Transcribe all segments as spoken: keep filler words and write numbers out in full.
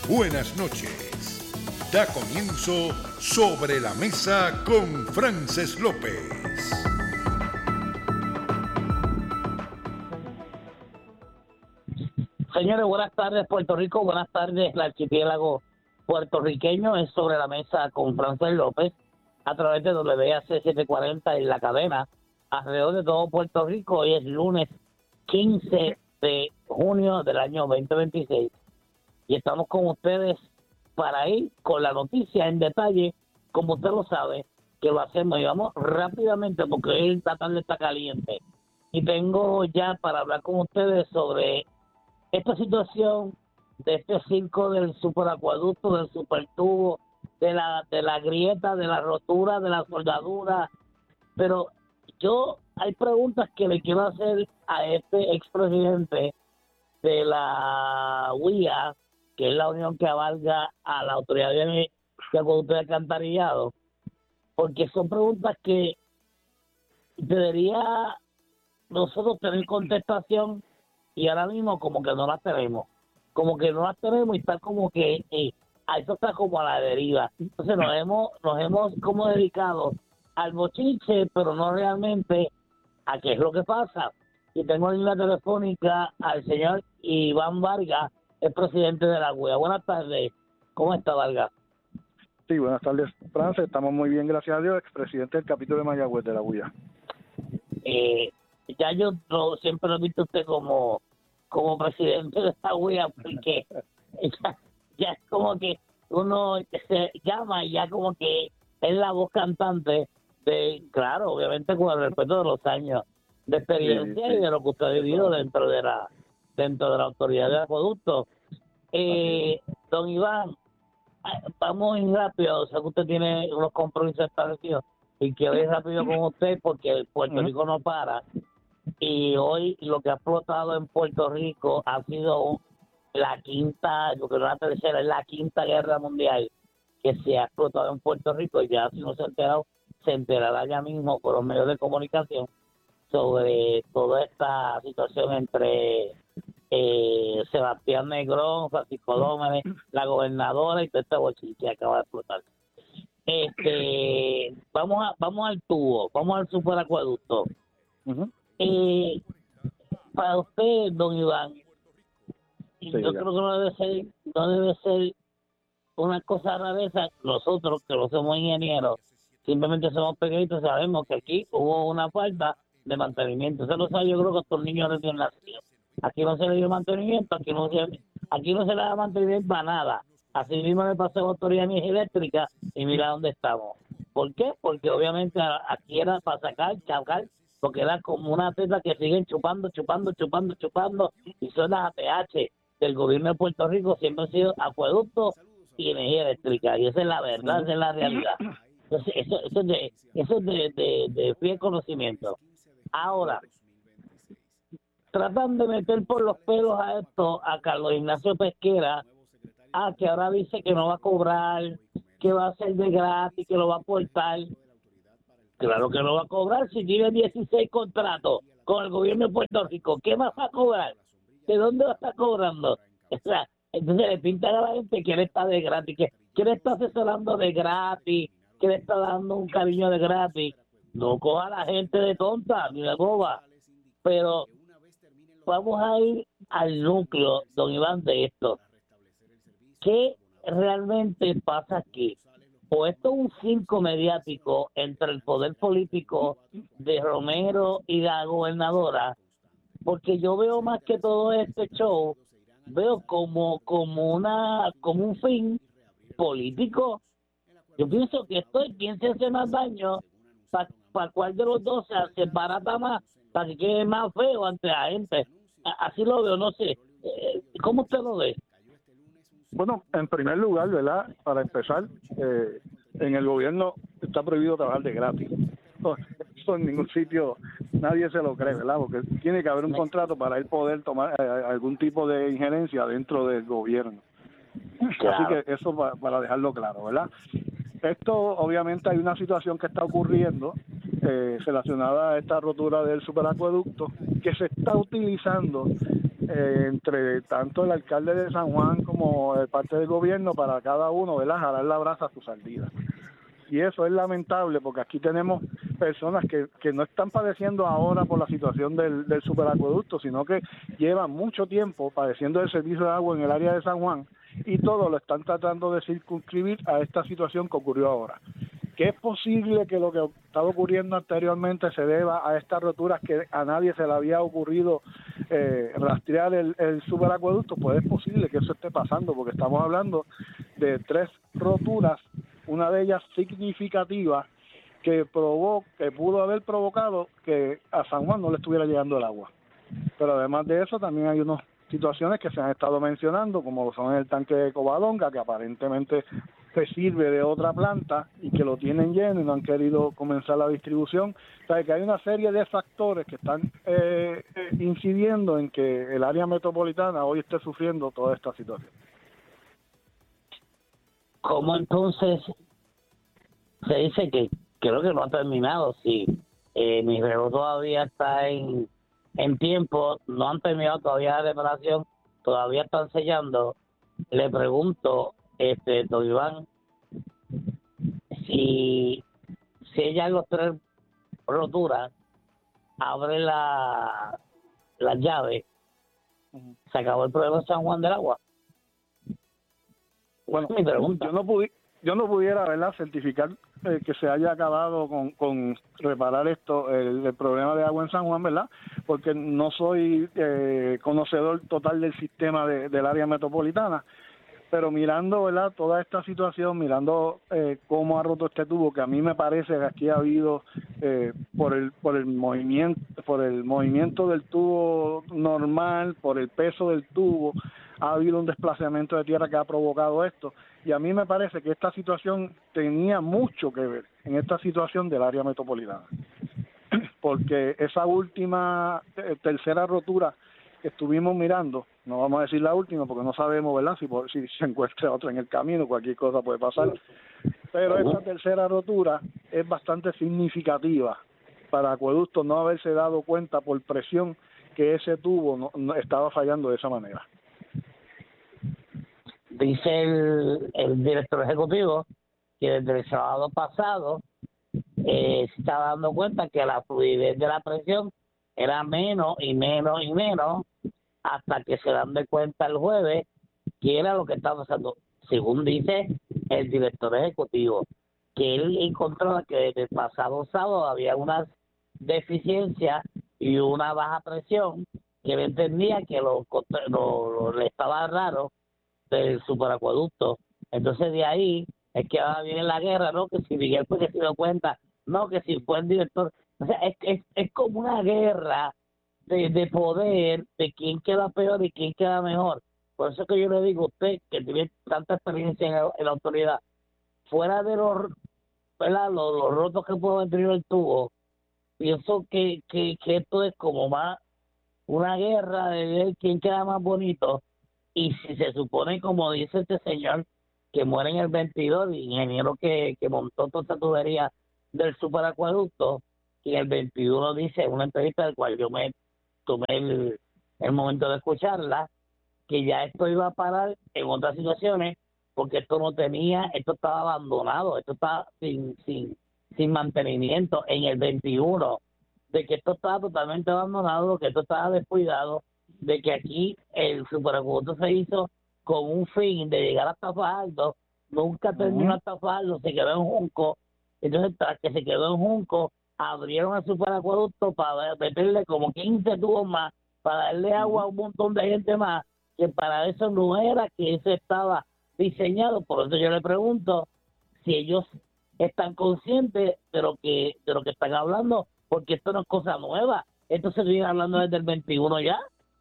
buenas noches. Da comienzo Sobre la Mesa con Frances López. Señores, buenas tardes Puerto Rico, buenas tardes el archipiélago puertorriqueño. Es Sobre la Mesa con Frances López a través de W A C setecientos cuarenta en la cadena alrededor de todo Puerto Rico. Hoy es lunes quince de junio del año veinte veintiséis y estamos con ustedes para ir con la noticia en detalle, como usted lo sabe, que lo hacemos y vamos rápidamente porque hoy esta tarde está caliente. Y tengo ya para hablar con ustedes sobre esta situación de este circo del superacueducto, del supertubo, de la, de la grieta, de la rotura, de la soldadura. Pero yo, hay preguntas que le quiero hacer a este expresidente de la U I A, que es la unión que avalga a la autoridad de, de acueducto y alcantarillado, porque son preguntas que debería nosotros tener contestación y ahora mismo como que no las tenemos, como que no las tenemos y está como que eh, a eso está como a la deriva. Entonces nos hemos nos hemos como dedicado al bochinche, pero no realmente a qué es lo que pasa. Y tengo en la telefónica al señor Iván Vargas, el presidente de la U I A. Buenas tardes, ¿cómo está Vargas? Sí, buenas tardes, Frances, estamos muy bien, gracias a Dios, expresidente del capítulo de Mayagüez de la U I A. Eh, ya yo lo, siempre lo he visto usted como como presidente de la U I A, porque ya, ya es como que uno se llama y ya como que es la voz cantante de, claro, obviamente con el respeto de los años de experiencia sí, sí. y de lo que usted ha vivido dentro de la dentro de la autoridad de acueducto. Eh, don Iván, vamos en rápido, o sea que usted tiene unos compromisos establecidos y quiero ir rápido con usted porque Puerto uh-huh. Rico no para. Y hoy lo que ha explotado en Puerto Rico ha sido la quinta, yo creo que la tercera, es la quinta guerra mundial que se ha explotado en Puerto Rico. Y ya si no se ha enterado, se enterará ya mismo por los medios de comunicación sobre toda esta situación entre eh, Sebastián Negrón, Francisco Dómenes, la gobernadora y todo este bolsillo que acaba de explotar. Este, vamos a, vamos al tubo, vamos al superacueducto. Uh-huh. Eh, para usted, don Iván, sí, yo ya. creo que no debe ser, no debe ser una cosa rareza. Nosotros que no somos ingenieros, simplemente somos pequeñitos, sabemos que aquí hubo una falta de mantenimiento. Eso lo sabe, yo creo que estos niños recién nacidos. Aquí no se le dio mantenimiento, aquí no se, aquí no se le da mantenimiento a nada. Así mismo le pasó a la Autoridad de Energía Eléctrica y mira dónde estamos. ¿Por qué? Porque obviamente aquí era para sacar, chacal, porque era como una teta que siguen chupando, chupando, chupando, chupando, y son las A P H del gobierno de Puerto Rico, siempre han sido acueductos y energía eléctrica, y esa es la verdad, esa es la realidad. Entonces, eso, eso es de, eso es de, de, de fiel conocimiento. Ahora, tratan de meter por los pelos a esto, a Carlos Ignacio Pesquera, a que ahora dice que no va a cobrar, que va a ser de gratis, que lo va a aportar. Claro que no va a cobrar si tiene dieciséis contratos con el gobierno de Puerto Rico. ¿Qué más va a cobrar? ¿De dónde va a estar cobrando? O sea, entonces le pintan a la gente que él está de gratis, que, que él está asesorando de gratis, que le está dando un cariño de gratis. No coja a la gente de tonta ni de boba. Pero vamos a ir al núcleo, don Iván, de esto. ¿Qué realmente pasa aquí? O esto es un circo mediático entre el poder político de Romero y la gobernadora, porque yo veo más que todo este show, veo como como una como un fin político. Yo pienso que esto es quién se hace más daño, para pa cuál de los dos se, se barata más, para que quede más feo ante la gente. A, así lo veo, no sé. ¿Cómo usted lo ve? Bueno, en primer lugar, ¿verdad? Para empezar, eh, en el gobierno está prohibido trabajar de gratis. No, eso en ningún sitio nadie se lo cree, ¿verdad? Porque tiene que haber un contrato para él poder tomar eh, algún tipo de injerencia dentro del gobierno. Claro. Así que eso para, para dejarlo claro, ¿verdad? Esto, obviamente, hay una situación que está ocurriendo eh, relacionada a esta rotura del superacueducto que se está utilizando eh, entre tanto el alcalde de San Juan como el parte del gobierno para cada uno, ¿verdad?, jalar la brasa a su salida. Y eso es lamentable porque aquí tenemos personas que, que no están padeciendo ahora por la situación del, del superacueducto, sino que llevan mucho tiempo padeciendo el servicio de agua en el área de San Juan y todo lo están tratando de circunscribir a esta situación que ocurrió ahora. Que es posible que lo que estaba ocurriendo anteriormente se deba a estas roturas que a nadie se le había ocurrido eh, rastrear el, el superacueducto, pues es posible que eso esté pasando, porque estamos hablando de tres roturas, una de ellas significativa, que probó, que pudo haber provocado que a San Juan no le estuviera llegando el agua. Pero además de eso también hay unas situaciones que se han estado mencionando, como son el tanque de Covadonga, que aparentemente se sirve de otra planta y que lo tienen lleno y no han querido comenzar la distribución. O sea, que hay una serie de factores que están eh, eh, incidiendo en que el área metropolitana hoy esté sufriendo toda esta situación. ¿Cómo entonces se dice que creo que no ha terminado? Si eh, mi reloj todavía está en, en tiempo, no han terminado todavía la reparación, todavía están sellando. Le pregunto, este, don Iván, si sellan los tres roturas, abre la, la llave, ¿se acabó el problema de San Juan del Agua? Bueno, mi pregunta. yo no pudi yo no pudiera, ¿verdad?, certificar eh, que se haya acabado con, con reparar esto, el, el problema de agua en San Juan, ¿verdad?, porque no soy eh, conocedor total del sistema de, del área metropolitana, pero mirando, ¿verdad?, toda esta situación, mirando eh, cómo ha roto este tubo, que a mí me parece que aquí ha habido eh, por el por el movimiento por el movimiento del tubo normal, por el peso del tubo, ha habido un desplazamiento de tierra que ha provocado esto, y a mí me parece que esta situación tenía mucho que ver en esta situación del área metropolitana, porque esa última eh, tercera rotura que estuvimos mirando, no vamos a decir la última porque no sabemos, ¿verdad?, si, por, si se encuentra otra en el camino, cualquier cosa puede pasar, pero esta tercera rotura es bastante significativa para Acueducto no haberse dado cuenta por presión que ese tubo no, no estaba fallando de esa manera. Dice el, el director ejecutivo que desde el sábado pasado eh, se está dando cuenta que la fluidez de la presión era menos y menos y menos hasta que se dan de cuenta el jueves que era lo que estaba pasando, según dice el director ejecutivo, que él encontraba que desde el pasado sábado había unas deficiencias y una baja presión que él entendía que lo, lo, lo le estaba raro del superacueducto. Entonces de ahí es que ahora viene la guerra, ¿no? Que si Miguel pues que se dio cuenta, no, que si fue el director, o sea, es, es, es como una guerra de, de poder, de quién queda peor y quién queda mejor. Por eso que yo le digo a usted, que tiene tanta experiencia en la, en la autoridad, fuera de los, ¿verdad?, los, los rotos que puedo tener el tubo, pienso que, que, que esto es como más una guerra de ver quién queda más bonito. Y si se supone, como dice este señor, que muere en el veintidós, el ingeniero que, que montó toda esta tubería del superacueducto, y en el veintiuno dice, en una entrevista del cual yo me tomé el, el momento de escucharla, que ya esto iba a parar en otras situaciones, porque esto no tenía, esto estaba abandonado, esto estaba sin, sin, sin mantenimiento en el veintiuno, de que esto estaba totalmente abandonado, que esto estaba descuidado, de que aquí el superacueducto se hizo con un fin de llegar hasta Fajardo, nunca terminó uh-huh. hasta Fajardo, se quedó en Junco, entonces tras que se quedó en Junco, abrieron el superacueducto para meterle como quince tubos más, para darle agua a un montón de gente más, que para eso no era que eso estaba diseñado. Por eso yo le pregunto si ellos están conscientes de lo que de lo que están hablando, porque esto no es cosa nueva, esto se viene hablando desde el veintiuno ya.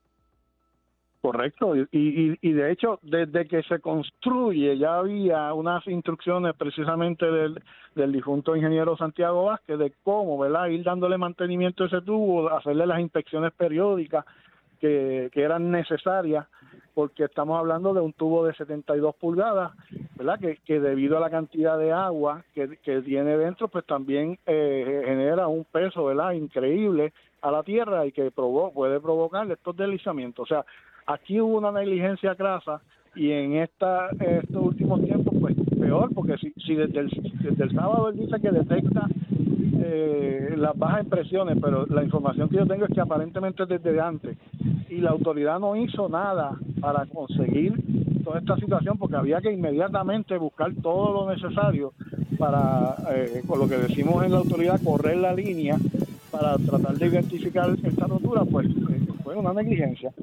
Correcto, y, y, y de hecho, desde que se construye ya había unas instrucciones precisamente del, del difunto ingeniero Santiago Vázquez de cómo, ¿verdad?, ir dándole mantenimiento a ese tubo, hacerle las inspecciones periódicas que, que eran necesarias, porque estamos hablando de un tubo de setenta y dos pulgadas, ¿verdad? Que, que debido a la cantidad de agua que, que tiene dentro, pues también eh, genera un peso, ¿verdad? Increíble a la tierra y que provo- puede provocar estos deslizamientos. O sea, aquí hubo una negligencia crasa y en esta estos últimos tiempos, pues peor, porque si, si desde, el, desde el sábado él dice que detecta eh, las bajas impresiones, pero la información que yo tengo es que aparentemente desde antes, y la autoridad no hizo nada para conseguir toda esta situación, porque había que inmediatamente buscar todo lo necesario para, eh, con lo que decimos en la autoridad, correr la línea para tratar de identificar esta rotura. Pues eh, fue una negligencia.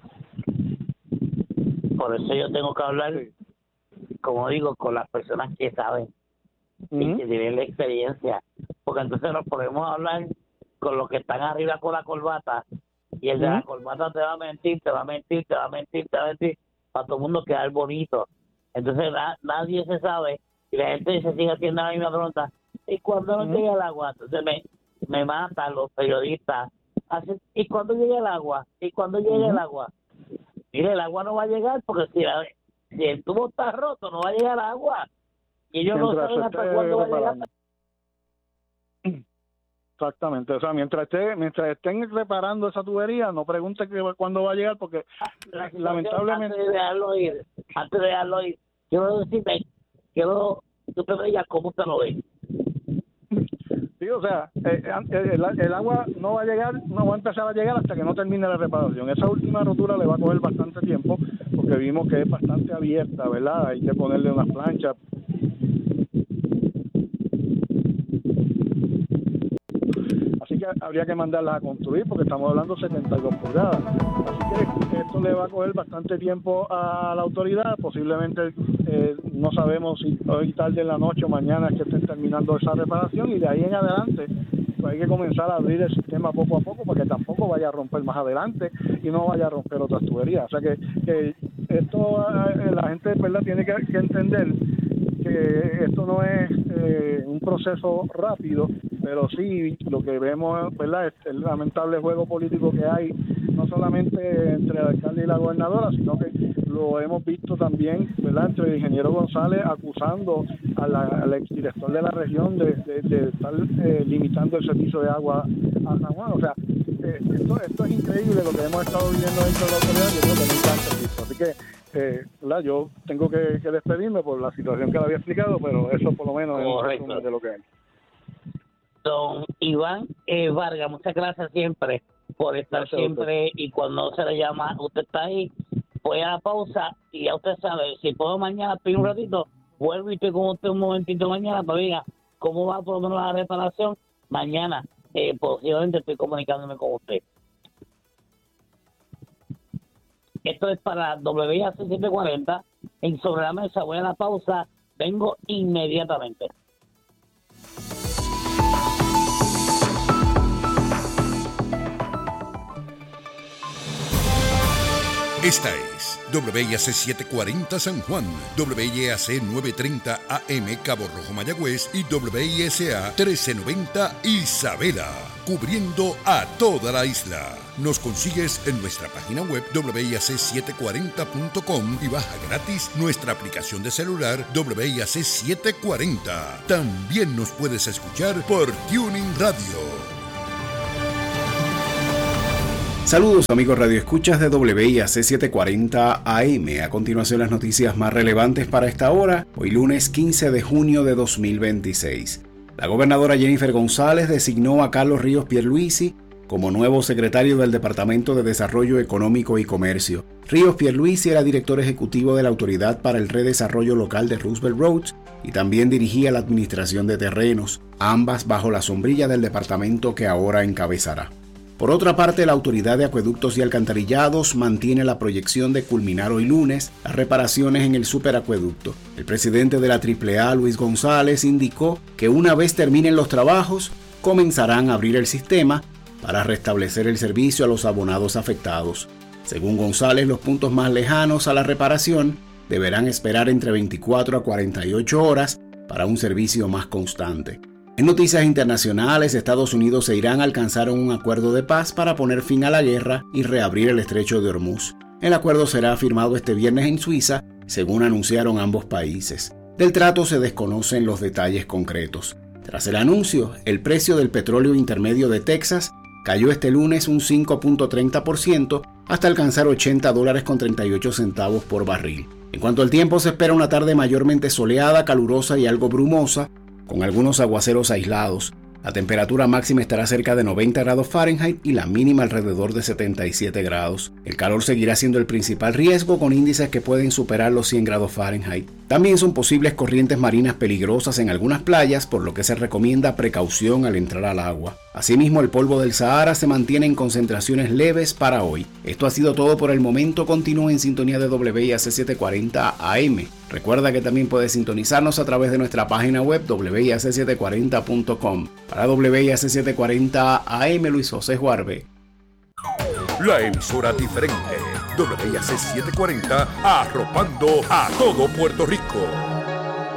Por eso yo tengo que hablar, Sí. como digo, con las personas que saben Uh-huh. y que tienen la experiencia, porque entonces nos podemos hablar con los que están arriba con la corbata, y el de Uh-huh. la corbata te va a mentir, te va a mentir, te va a mentir, te va a mentir, para todo el mundo quedar bonito. Entonces na- nadie se sabe, y la gente se sigue haciendo la misma pregunta, ¿y cuándo nos Uh-huh. llega el agua? Entonces me, me matan los periodistas, hacen, ¿y cuándo llega el agua? ¿Y cuándo llega Uh-huh. el agua? Mire, el agua no va a llegar, porque si, la, si el tubo está roto, no va a llegar agua. Y ellos no Mientras saben se hasta esté cuándo va a llegar. reparando. Exactamente, o sea, mientras esté, mientras estén reparando esa tubería, no pregunte que, cuándo va a llegar, porque La situación, lamentablemente... Antes de dejarlo ir, antes de dejarlo ir, quiero decirme, quiero que usted me diga cómo usted lo ve. Sí, o sea, eh, el, el agua no va a llegar, no va a empezar a llegar hasta que no termine la reparación. Esa última rotura le va a coger bastante tiempo, porque vimos que es bastante abierta, ¿verdad? Hay que ponerle unas planchas. Así que habría que mandarlas a construir, porque estamos hablando de setenta y dos pulgadas. Así que esto le va a coger bastante tiempo a la autoridad. Posiblemente eh, no sabemos si hoy tarde en la noche o mañana es que estén terminando esa reparación, y de ahí en adelante pues hay que comenzar a abrir el sistema poco a poco, para que tampoco vaya a romper más adelante y no vaya a romper otras tuberías. O sea que, que esto eh, la gente, ¿verdad?, tiene que, que entender que esto no es eh, un proceso rápido, pero sí lo que vemos, ¿verdad?, es el lamentable juego político que hay, no solamente entre el alcalde y la gobernadora, sino que lo hemos visto también, ¿verdad?, entre el ingeniero González acusando a la, al exdirector de la región de, de, de estar eh, limitando el servicio de agua a San Juan. O sea, eh, esto, esto es increíble lo que hemos estado viviendo dentro de la autoridad. Yo creo que nunca antes visto. Así que Eh, ¿verdad? Yo tengo que, que despedirme por la situación que le había explicado, pero eso por lo menos Correcto. es un resumen de lo que es. Don Iván eh, Vargas, muchas gracias siempre por estar Gracias, siempre, y cuando se le llama, usted está ahí, voy a la pausa, y ya usted sabe, si puedo mañana, pido un ratito, vuelvo y estoy con usted un momentito mañana, para ver cómo va por lo menos la reparación. Mañana, eh, posiblemente estoy comunicándome con usted. Esto es para W I A C setecientos cuarenta, en Sobre la Mesa. Voy a la pausa, vengo inmediatamente. Esta es W I A C setecientos cuarenta San Juan, W I A C novecientos treinta A M Cabo Rojo Mayagüez y W I S A trece noventa Isabela, cubriendo a toda la isla. Nos consigues en nuestra página web W I A C setecientos cuarenta punto com y baja gratis nuestra aplicación de celular W I A C setecientos cuarenta. También nos puedes escuchar por Tuning Radio. Saludos amigos radioescuchas de W I A C setecientos cuarenta A M. A continuación las noticias más relevantes para esta hora, hoy lunes quince de junio de dos mil veintiséis. La gobernadora Jennifer González designó a Carlos Ríos Pierluisi como nuevo secretario del Departamento de Desarrollo Económico y Comercio. Ríos Pierluisi era director ejecutivo de la Autoridad para el Redesarrollo Local de Roosevelt Roads y también dirigía la administración de terrenos, ambas bajo la sombrilla del departamento que ahora encabezará. Por otra parte, la Autoridad de Acueductos y Alcantarillados mantiene la proyección de culminar hoy lunes las reparaciones en el superacueducto. El presidente de la triple A, Luis González, indicó que una vez terminen los trabajos, comenzarán a abrir el sistema para restablecer el servicio a los abonados afectados. Según González, los puntos más lejanos a la reparación deberán esperar entre veinticuatro a cuarenta y ocho horas para un servicio más constante. En noticias internacionales, Estados Unidos e Irán alcanzaron un acuerdo de paz para poner fin a la guerra y reabrir el estrecho de Hormuz. El acuerdo será firmado este viernes en Suiza según anunciaron ambos países. Del trato se desconocen los detalles concretos. Tras el anuncio, el precio del petróleo intermedio de Texas cayó este lunes un cinco punto treinta por ciento hasta alcanzar ochenta dólares con treinta y ocho centavos por barril. En cuanto al tiempo, se espera una tarde mayormente soleada, calurosa y algo brumosa, con algunos aguaceros aislados. La temperatura máxima estará cerca de noventa grados Fahrenheit y la mínima alrededor de setenta y siete grados. El calor seguirá siendo el principal riesgo, con índices que pueden superar los cien grados Fahrenheit. También son posibles corrientes marinas peligrosas en algunas playas, por lo que se recomienda precaución al entrar al agua. Asimismo, el polvo del Sahara se mantiene en concentraciones leves para hoy. Esto ha sido todo por el momento. Continúa en sintonía de W I A C setecientos cuarenta A M. Recuerda que también puedes sintonizarnos a través de nuestra página web doble u i a c setecientos cuarenta punto com. Para W I A C setecientos cuarenta A M, Luis José Juarbe. La emisora diferente, W I A C setecientos cuarenta, arropando a todo Puerto Rico.